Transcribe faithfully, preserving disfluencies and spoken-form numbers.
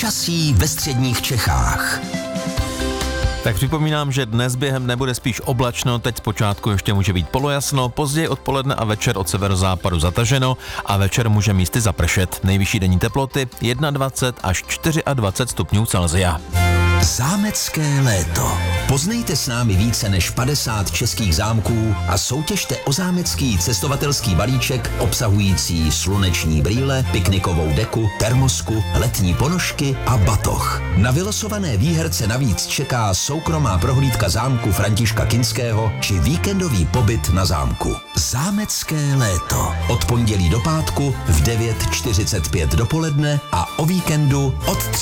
Počasí ve středních Čechách. Tak připomínám, že dnes během dne bude spíš oblačno, teď zpočátku ještě může být polojasno, později odpoledne a večer od severozápadu zataženo a večer může místy zapršet. Nejvyšší denní teploty dvacet jedna až dvacet čtyři stupňů Celsia. Zámecké léto. Poznejte s námi více než padesát českých zámků a soutěžte o zámecký cestovatelský balíček obsahující sluneční brýle, piknikovou deku, termosku, letní ponožky a batoh. Na vylosované výherce navíc čeká soukromá prohlídka zámku Františka Kinského či víkendový pobyt na zámku. Zámecké léto. Od pondělí do pátku v devět čtyřicet pět dopoledne a o víkendu od